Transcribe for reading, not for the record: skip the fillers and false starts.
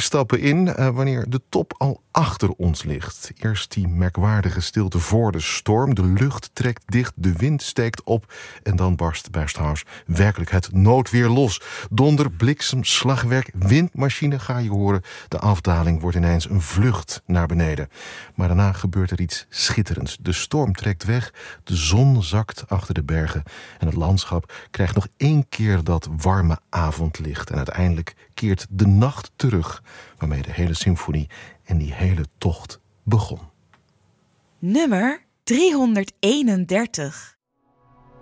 stappen in wanneer de top al achter ons ligt. Eerst die merkwaardige stilte voor de storm. De lucht trekt dicht, de wind steekt op. En dan barst bij Strauss werkelijk het noodweer los. Donder, bliksem, slagwerk, windmachine ga je horen. De afdaling wordt ineens een vlucht naar beneden. Maar daarna gebeurt er iets schitterends. De storm trekt weg, de zon zakt achter de bergen. En het landschap krijgt nog 1 keer dat warme avondlicht. En uiteindelijk keert de nacht terug, waarmee de hele symfonie en die hele tocht begon. Nummer 331.